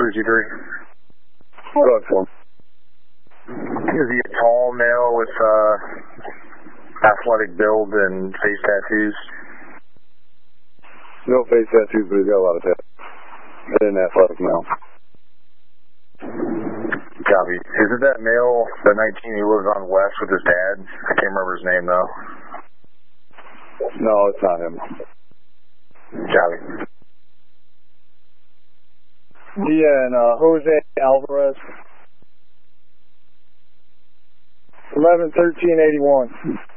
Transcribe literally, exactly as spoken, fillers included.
three two three. Go ahead for him. Is he a tall male with uh, athletic build and face tattoos? No face tattoos, but he's got a lot of tattoos. And athletic male. Copy. Is it that male, the nineteen who lives on West with his dad? I can't remember his name, though. No, it's not him. Copy. Yeah, and uh, Jose Alvarez. eleven thirteen eighty-one.